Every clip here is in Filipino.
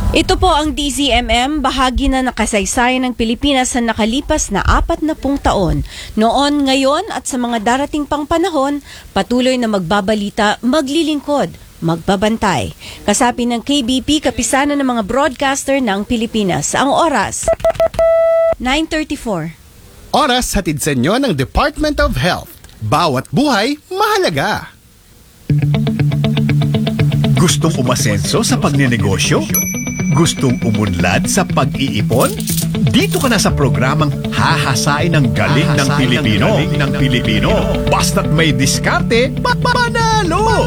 Ito po ang DZMM, bahagi na nakasaysayan ng Pilipinas sa nakalipas na 40 taon. Noon, ngayon at sa mga darating pang panahon, patuloy na magbabalita, maglilingkod, magbabantay. Kasapi ng KBP, kapisanan ng mga broadcaster ng Pilipinas. Ang oras, 9:34. Oras hatid sa inyo ng Department of Health. Bawat buhay, mahalaga. Gustong umasenso sa pagninegosyo? Gustong umunlad sa pag-iipon? Dito ka na sa programang Hahasain ng Galing ng Pilipino. Basta't may diskarte, panalo!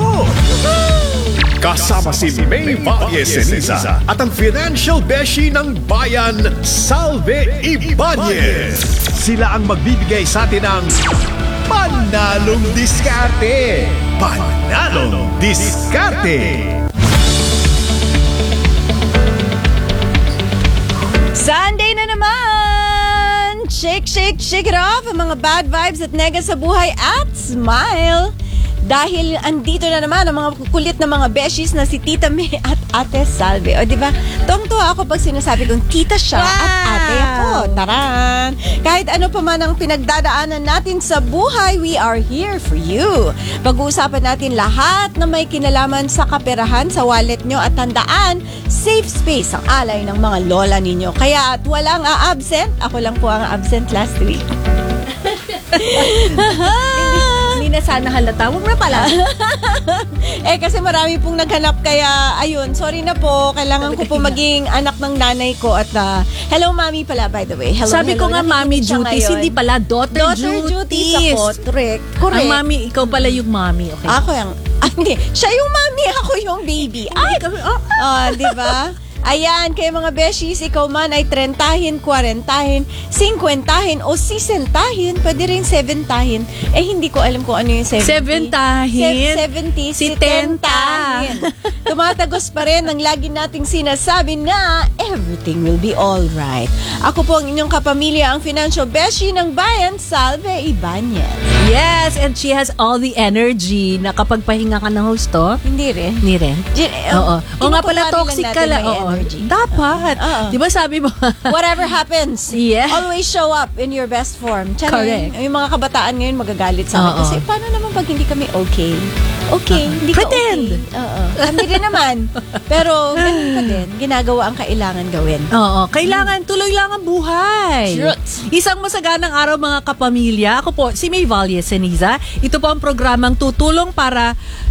Kasama si May Valle-Ceniza at ang financial beshi ng bayan, Salve Ibanez. Sila ang magbibigay sa atin ng Panalong Diskarte! Panalong Diskarte! Sunday na naman! Shake it off ang mga bad vibes at nega sa buhay at smile! Dahil andito na naman ang mga kukulit na mga beshies na si Tita May at Ate Salve. O diba, tuwang-tuwa ako pag sinasabi kong tita siya at ate ako. Taran! Kahit ano pa man ang pinagdadaanan natin sa buhay, we are here for you. Pag-uusapan natin lahat na may kinalaman sa kaperahan, sa wallet nyo at tandaan, safe space ang alay ng mga lola ninyo. Kaya at walang absent, ako lang po ang absent last week. Hindi na sana halata. Huwag na pala. Kasi marami pong naghanap kaya ayun, sorry na po. Kailangan ko po maging anak ng nanay ko at hello mommy pala by the way. Hello, Sabi ko nga mommy siya duties, ngayon. hindi pala daughter Daughter duties duties. ako. Correct. Ang mommy, ikaw pala yung mommy. Okay. Ako yung, hindi. Siya yung mommy, ako yung baby. Ay, di ba? Ayan, kaya mga beshies, ikaw man ay 30, 40, 50 o 60, pwede rin 70. Hindi ko alam kung ano yung 70. 70, 70. Tumatagos pa rin ang lagi nating sinasabi na everything will be alright. Ako po ang inyong kapamilya, ang financial beshi ng bayan, Salve Ibanez. Yes, and she has all the energy na kapag pahinga ka ng husto. Hindi rin. Hindi rin? Oo. O nga pala, toxic ka lang. Oo. Dapat. Di ba sabi mo? Whatever happens, always show up in your best form. Correct. Yung mga kabataan ngayon magagalit sa akin. Kasi paano naman pag hindi kami okay? Okay, hindi ka pretend. Okay. Kami rin naman. Pero ganun pa din. Ginagawa ang kailangan gawin. Oo. Kailangan, tuloy lang ang buhay. Isang masaganang araw mga kapamilya. Ako po, si May Valle-Ceniza. Ito po ang programang tutulong para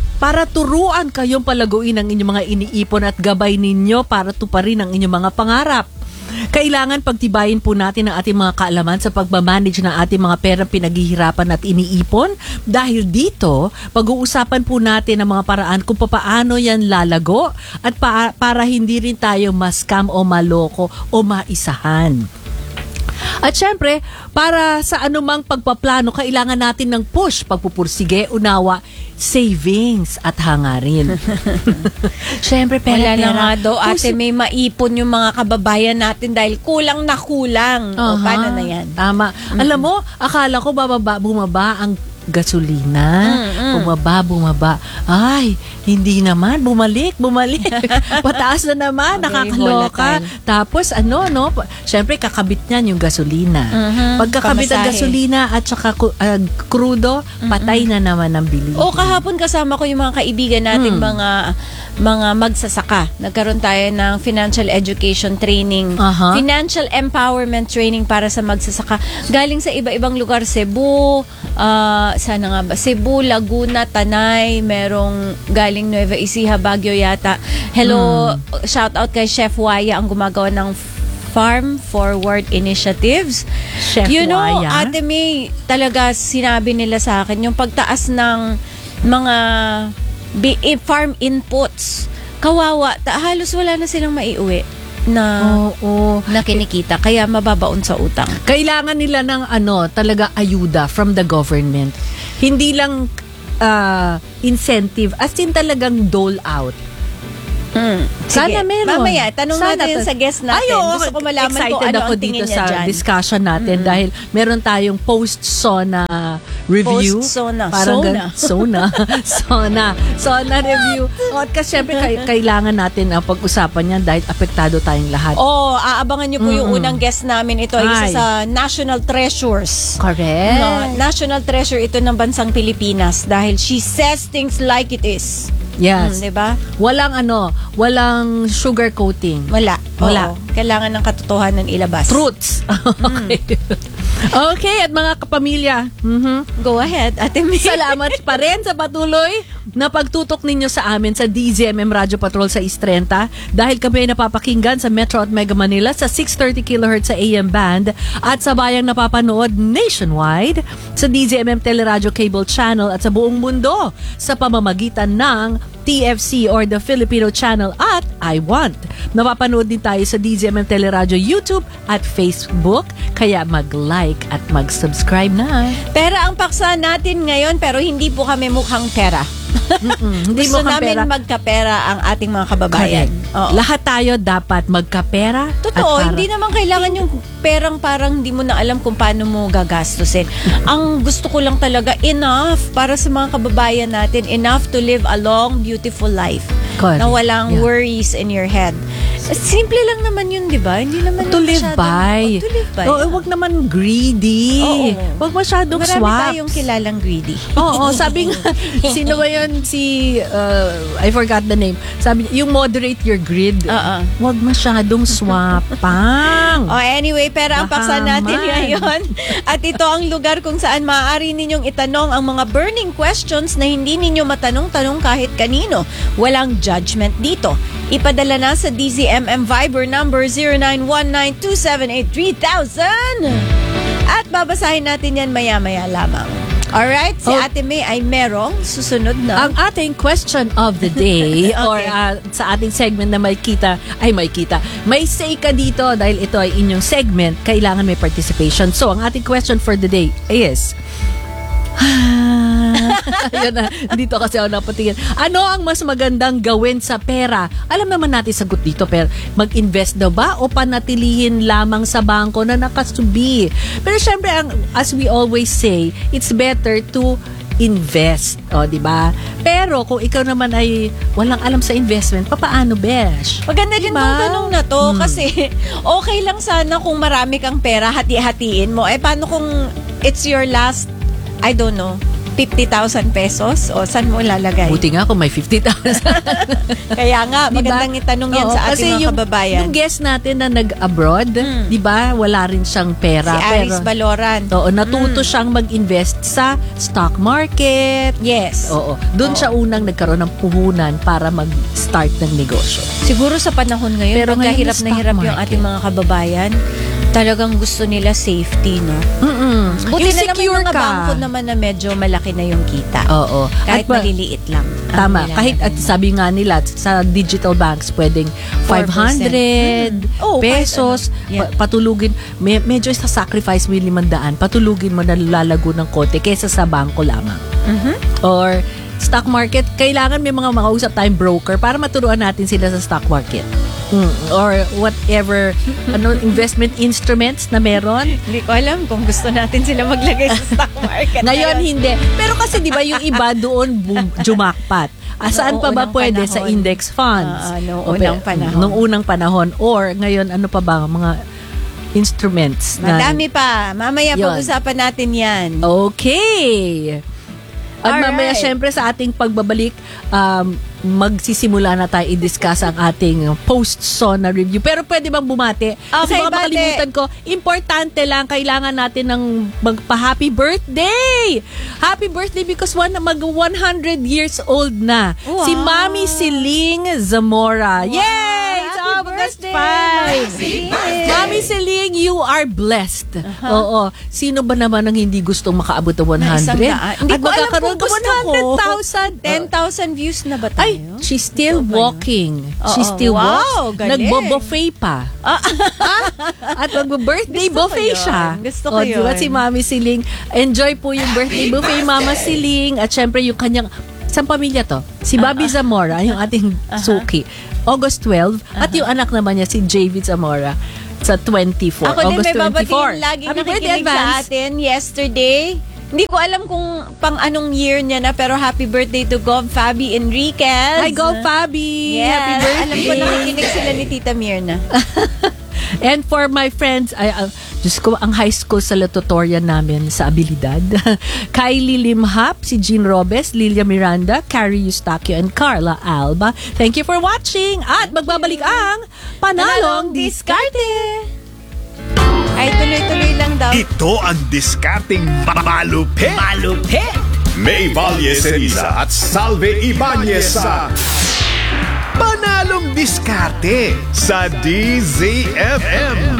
turuan kayong palaguin ang inyong mga iniipon at gabay ninyo para tuparin ang inyong mga pangarap. Kailangan pagtibayin po natin ang ating mga kaalaman sa pagmamanage ng ating mga perang pinaghihirapan at iniipon. Dahil dito, pag-uusapan po natin ang mga paraan kung paano yan lalago at para hindi rin tayo ma-scam o maloko o maisahan. At syempre, para sa anumang pagpaplano, kailangan natin ng push, pagpupursige, unawa, savings at hangarin. Syempre, pera. Wala na nga daw, ate, may maipon yung mga kababayan natin dahil kulang na kulang. O, paano na yan? Tama. Alam mo, akala ko bumaba ang gasolina. Bumaba. Ay, hindi naman. Bumalik. Pataas na naman. Nakakaloka. Tapos, syempre, kakabit niyan yung gasolina. Pagkakabit ang gasolina at saka krudo, patay na naman ang bilihin. O, kahapon kasama ko yung mga kaibigan natin, mga magsasaka. Nagkaroon tayo ng financial education training, financial empowerment training para sa magsasaka. Galing sa iba-ibang lugar, Cebu, sana nga ba? Cebu, Laguna, Tanay, merong galing Nueva Ecija, Baguio yata. Hello, shout out kay Chef Waya ang gumagawa ng Farm Forward Initiatives. Chef Waya? Ate May, talaga sinabi nila sa akin, yung pagtaas ng mga farm inputs, kawawa, halos wala na silang maiuwi na kinikita, kaya mababaon sa utang. Kailangan nila ng talaga ayuda from the government. Hindi lang incentive, as in talagang dole out. Sana Sige, meron. Mamaya, tanong Sana natin sa guest natin. Ay, oo, Gusto ko malaman excited kung ano ako ang tingin dito niya sa dyan. discussion natin dahil meron tayong post-SONA review. Post-SONA. SONA review. O, at kasi syempre, kailangan natin ang pag-usapan yan dahil apektado tayong lahat. Aabangan niyo po yung unang guest namin. Ito ay isa Ay. sa National Treasures. Correct. No, National Treasure ito ng bansang Pilipinas dahil she says things like it is. Yes. Diba? Walang sugar coating. Wala. Wala. Oo. Kailangan ng katotohanan ilabas. Truths. Okay. Okay, at mga kapamilya, Go ahead, Ate May. salamat pa rin sa patuloy na pagtutok ninyo sa amin sa DZMM Radio Patrol sa East 30 dahil kami ay napapakinggan sa Metro at Mega Manila sa 630 kHz sa AM band at sa bayang napapanood nationwide sa DZMM Teleradio Cable Channel at sa buong mundo sa pamamagitan ng TFC or the Filipino Channel at I Want. Napapanood din tayo sa DZMM Teleradio YouTube at Facebook kaya mag-like at mag-subscribe na. Pera ang paksa natin ngayon pero hindi po kami mukhang pera. Hindi Gusto mo namin pera. magkapera ang ating mga kababayan. Oo. Lahat tayo dapat magkapera. Totoo, at para- hindi naman kailangan yung perang parang hindi mo na alam kung paano mo gagastusin. Ang gusto ko lang talaga, enough para sa mga kababayan natin, enough to live a long, beautiful life. Correct. Na walang Yeah. worries in your head. Simple lang naman yun, di ba? Hindi naman To live masyadong- by. To live by. Oo, wag naman greedy. Oo. Wag masyadong Marami swaps. tayong kilalang greedy. Oo, sabi nga, sino ba yun? I forgot the name. Sabi, yung moderate your greed. Oo. Wag masyadong swapang. Oh, anyway, pera ang paksa natin Mahaman. ngayon. At ito ang lugar kung saan maaari ninyong itanong ang mga burning questions na hindi ninyo matanong-tanong kahit kanino. Walang judgment dito. Ipadala na sa DZMM Viber number 0919-278-3000. At babasahin natin yan maya-maya lamang. Alright, si Oh. Ate May ay merong susunod na. Ang ating question of the day or sa ating segment na may say ka dito dahil ito ay inyong segment, kailangan may participation. So, ang ating question for the day is Ayun na, dito kasi ako napatingin. Ano ang mas magandang gawin sa pera? Alam naman natin sagot dito, pero mag-invest daw ba o panatilihin lamang sa bangko na nakasubi? Pero syempre, as we always say, it's better to invest, di ba? Pero kung ikaw naman ay walang alam sa investment, papaano, besh? Maganda din Diba? tong tanong na to kasi okay lang sana kung marami kang pera, hati-hatiin mo. Paano kung it's your last, I don't know, 50,000 pesos? O saan mo lalagay? Buti nga kung may 50,000. Kaya nga, Diba? magandang itanong yan Oo, sa kasi ating mga kababayan. Yung guest natin na nag-abroad, di ba, wala rin siyang pera. Si Aris Baloran. Oo, natuto siyang mag-invest sa stock market. Yes. Oo. Doon siya unang nagkaroon ng puhunan para mag-start ng negosyo. Siguro sa panahon ngayon, Pero pagka ngayon hirap yung na stock hirap yung market. ating mga kababayan, talagang gusto nila safety, no? Buti Yung na naman secure yung mga ka. bangko naman na medyo malaki na yung kita. Oo. Kahit At ba- maliliit lang. ang Tama. nilalagay. Kahit at sabi nga nila, sa digital banks, pwedeng 500 Oh, pesos. kahit ano. Yeah. Patulugin. Medyo sa sacrifice mo yung 500. Patulugin mo na lalago ng konti kaysa sa bangko lamang. Or stock market, kailangan may mga makausap tayong broker para maturuan natin sila sa stock market. Or whatever investment instruments na meron. Hindi ko alam kung gusto natin sila maglagay sa stock market. Ngayon hindi. Pero kasi 'di ba yung iba doon jumakpat. Saan pa ba Noong pwede unang sa panahon. index funds? Noong O, unang panahon. Noong unang panahon. Or ngayon ano pa ba mga instruments na Madami pa. Mamaya Yun. pag-usapan natin yan. Okay. At Alright. mamaya syempre sa ating pagbabalik, magsisimula na tayo i-discuss ang ating post-SONA review. Pero pwede bang bumati? Kasi Okay, baka bate. makalimutan ko, importante lang, kailangan natin ng magpa-happy birthday! Happy birthday because mag-100 years old na. Wow. Si Mami Siling Zamora. Wow. Yay! It's Happy August birthday, 5! Mami Siling. Mami Siling, you are blessed. Oo. Sino ba naman ang hindi gustong makaabot ng 100? Na isang daan. Hindi At ko alam magkakaroon kung gusto ng ko. 100,000. 10,000 views na ba tayo? Ay, she's still Ito ba yun? walking. Oo. She still Wow, walks. galing. Nagbo-buffet pa. At mag-birthday Gusto ko buffet yun. siya. Gusto ko Diba yun. si Mami Siling? Enjoy po yung birthday buffet, Mama Siling. At syempre yung kanyang isang pamilya to. Si Bobby Zamora, yung ating suki, August 12, at yung anak naman niya, si JV Zamora, sa 24. Ako din August may babatiin 24. laging Happy birthday, nakikinig sa advance. atin yesterday. Hindi ko alam kung pang anong year niya na, pero happy birthday to Gov Fabi Enriquez. Hi, go Fabi! Yes. Happy birthday! Alam ko nakikinig sila ni Tita Mirna. And for my friends, Diyos ko, ang high school salutatorian namin sa Abilidad. Kylie Limhap, si Jean Robes, Lilia Miranda, Carrie Eustaquio, and Carla Alba. Thank you for watching. At magbabalik ang Panalong Diskarte. Ay, tuloy-tuloy lang daw. Ito ang diskarting malupit. Malupit! May Valles Eliza at Salve Ibanez sa Panalong Diskarte sa DZFM.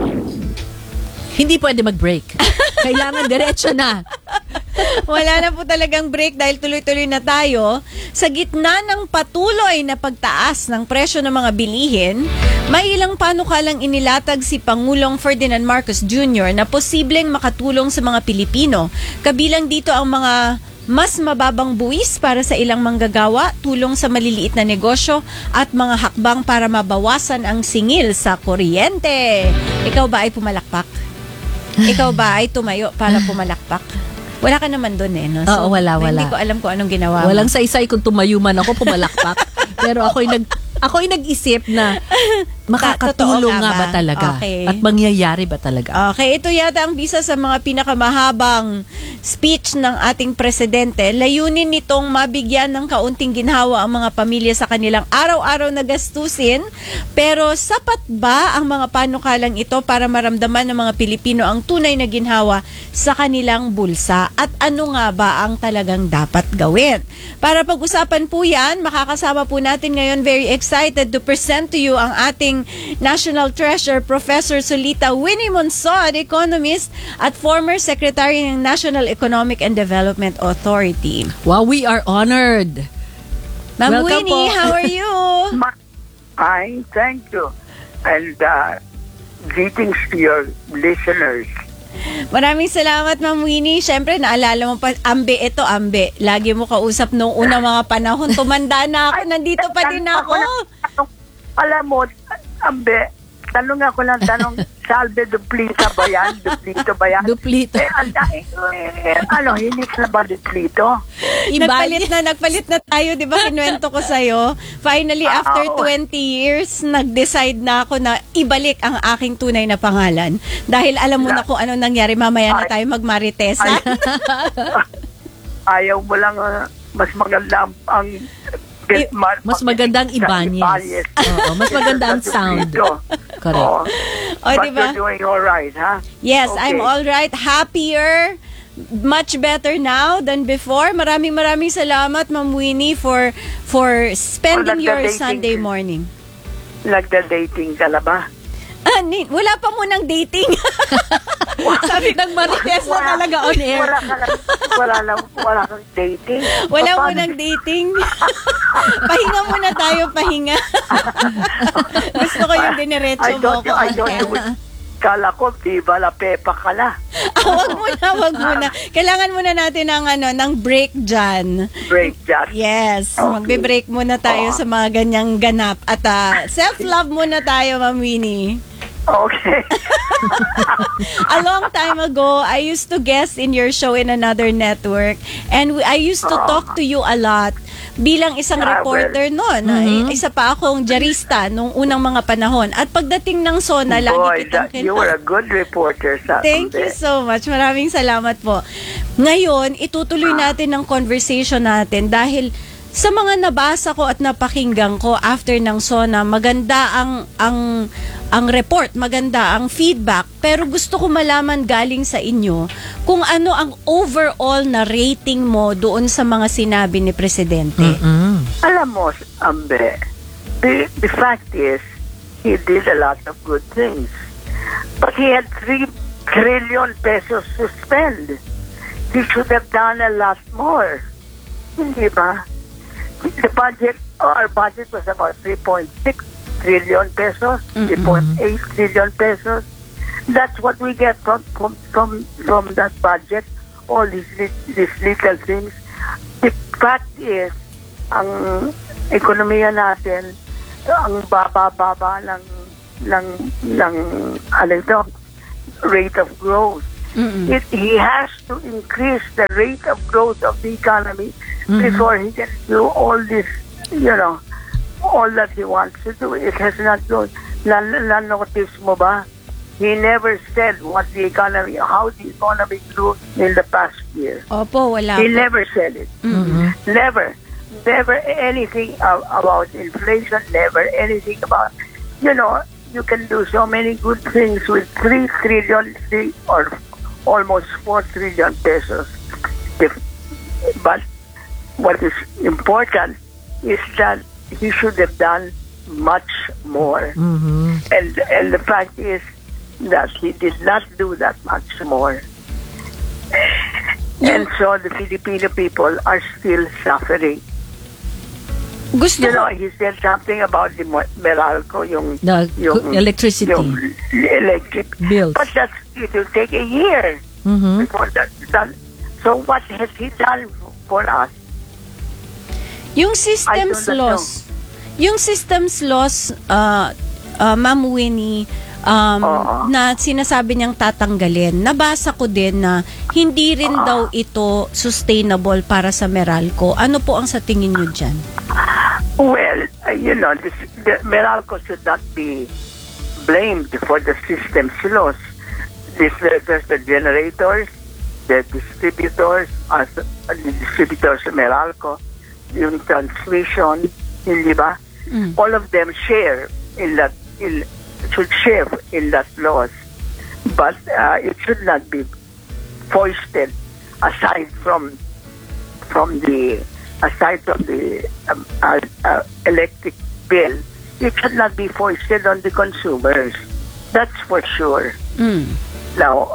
Hindi pwede mag-break. Kailangan diretso na. Wala na po talagang break dahil tuloy-tuloy na tayo. Sa gitna ng patuloy na pagtaas ng presyo ng mga bilihin, may ilang panukalang inilatag si Pangulong Ferdinand Marcos Jr. na posibleng makatulong sa mga Pilipino. Kabilang dito ang mga mas mababang buwis para sa ilang manggagawa, tulong sa maliliit na negosyo, at mga hakbang para mabawasan ang singil sa kuryente. Ikaw ba ay pumalakpak? Ikaw ba ay tumayo para pumalakpak? Wala ka naman doon eh, no? Oo, wala. Hindi ko alam kung anong ginawa mo. Walang saysay kung tumayo man ako, pumalakpak. Pero ako'y nag-isip na makakatulong Totoo nga ba talaga? Okay. At mangyayari ba talaga? Okay, ito yata ang bisa sa mga pinakamahabang speech ng ating presidente. Layunin nitong mabigyan ng kaunting ginhawa ang mga pamilya sa kanilang araw-araw na gastusin. Pero sapat ba ang mga panukalang ito para maramdaman ng mga Pilipino ang tunay na ginhawa sa kanilang bulsa? At ano nga ba ang talagang dapat gawin? Para pag-usapan po yan, makakasama po natin ngayon, very excited to present to you ang ating National Treasurer, Professor Solita Winnie Monsod, economist at former Secretary ng National Economic and Development Authority. Wow, we are honored. Ma'am Welcome Winnie, po. how are you? Fine, thank you. And greetings to your listeners. Maraming salamat, Ma'am Winnie. Siyempre, naalala mo pa, Ambe ito, Ambe. Lagi mo kausap noong unang mga panahon. Tumanda na ako, nandito pa din ako. Alam mo, Ambe, tanong ako ng tanong, Salve Duplita ba yan? Duplito ba yan? Duplito. Hindi ka na ba Duplito? Nagpalit na tayo, di ba? Kinuwento ko sa'yo. Finally, after 20 years, nag-decide na ako na ibalik ang aking tunay na pangalan. Dahil alam mo na kung ano nangyari, mamaya na tayo magmarites. Ayaw mo lang, mas maganda ang Mas magandang Ibanez. Oo, mas maganda ang sound. Correct. O, But diba? you're doing all right, ha? Yes, Okay. I'm all right. Happier. Much better now than before. Maraming salamat, Ma'am Winnie, for spending your nagda-dating Sunday ka. morning. Nagda-dating ka na ba? Wala pa munang dating. Sabi ng Marites na talaga on air. Wala kang dating. Wala Paano? munang dating. Pahinga muna tayo, pahinga. Gusto ko yung diniretso mo ko on air. Kala ko, Viva la Pepa ka na. Wag muna. Kailangan muna natin ng break dyan. Break just. Yes, Okay. magbe-break muna tayo sa mga ganyang ganap. At self-love muna tayo, Ma'am Winnie. Okay. A long time ago, I used to guest in your show in another network, and I used to talk to you a lot bilang isang reporter noon. Isa pa akong diarista nung unang mga panahon. At pagdating ng SONA, lagi Boy, kitang you were a good reporter. Thank you so much. Maraming salamat po. Ngayon, itutuloy natin ang conversation natin dahil sa mga nabasa ko at napakinggan ko after ng SONA, maganda ang report, maganda ang feedback, pero gusto ko malaman galing sa inyo kung ano ang overall na rating mo doon sa mga sinabi ni Presidente. Alam mo, Ambe, the fact is, he did a lot of good things. But he had 3 trillion pesos to spend. He should have done a lot more. Hindi ba? Our budget was about 3.6 trillion pesos, 3.8 trillion pesos. That's what we get from that budget. All these little things. fact is, ang ekonomiya natin, ang baba-baba ng ano ito, rate of growth. He has to increase the rate of growth of the economy before he can do all this, all that he wants to do. It has not grown. Notice mo ba? He never said how the economy grew in the past year. Opo, wala He po. never said it. Never anything about inflation, never anything about, you can do so many good things with 3 or almost 4 trillion pesos. But what is important is that he should have done much more. And the fact is that he did not do that much more. And so the Filipino people are still suffering. Gusto ko, He said something about the Meralco, yung Electricity. yung electric Bills. But it will take a year before that's done. So what has he done for us? yung I systems do not loss, Ma'am Winnie, na sinasabi niyang tatanggalin, nabasa ko din na hindi rin daw ito sustainable para sa Meralco. Ano po ang sa tingin niyo dyan? Well, the Meralco should not be blamed for the system's loss. There's the generators, the distributors of Meralco, yung transmission, hindi ba? All of them share should share in that loss, but it should not be foisted aside from the electric bill. It should not be foisted on the consumers. That's for sure. Now,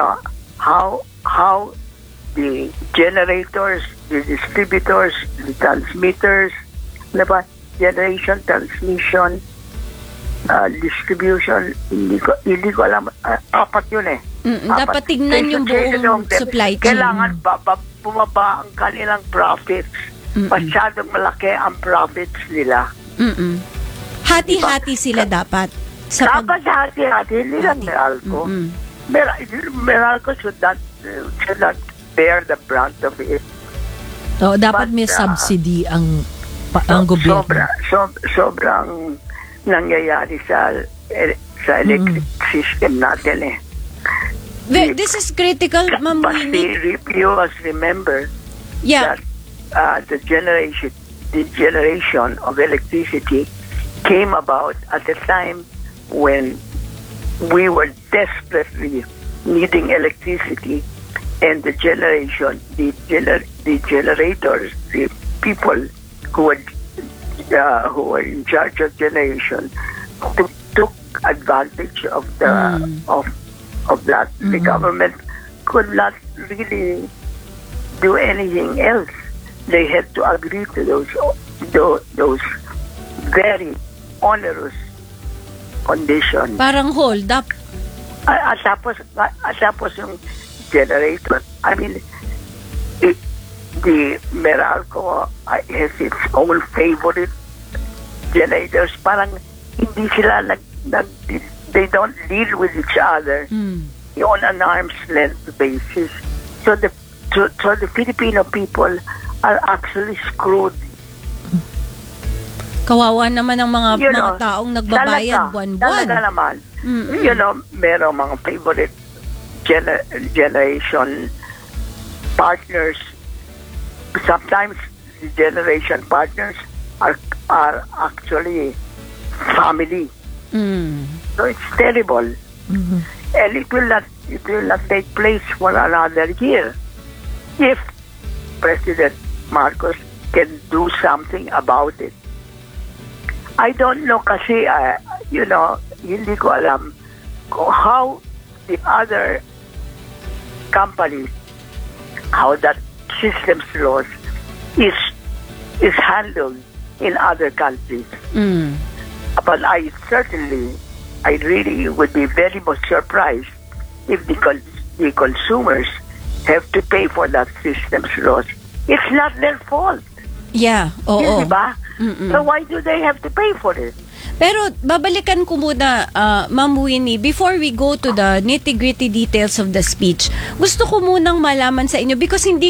how the generators, the distributors, the transmitters, generation, transmission, distribution, hindi ko alam. Apat yun eh. Dapat tignan yung buong supply chain. Kailangan bumaba ang kanilang profits. Masyadong malaki ang profits nila. Hati-hati sila dapat. Dapat hati-hati, hindi lang Meralco. Meralco should not bear the brunt of it. Dapat But, may subsidy ang gobyerno. Sobrang nangyayari sa electric system natin eh. This is critical, Ma'am But Winnie. you must remember Yeah. that the generation of electricity came about at a time when we were desperately needing electricity, and the generators, the people who were in charge of generation, took advantage of that. The government could not really do anything else. They had to agree to those very onerous conditions. Parang hold up. At tapos yung generator, I mean, the Meralco has its own favorite generators. Parang hindi sila they don't deal with each other on an arm's length basis. So the Filipino people are actually screwed. Kawawa naman ang mga taong nagbabayad buwan-buwan. Talaga naman. Merong mga favorite generation partners. Sometimes the generation partners are actually family. So it's terrible. And it will not take place for another year if President Marcos can do something about it. I don't know kasi, hindi ko alam how the other companies, how that systems loss is handled in other countries. But I really would be very much surprised if the consumers have to pay for that systems loss It's not their fault. Yeah, oo. Diba? So why do they have to pay for it? Pero babalikan ko muna, Ma'am Winnie, before we go to the nitty-gritty details of the speech, gusto ko munang malaman sa inyo because hindi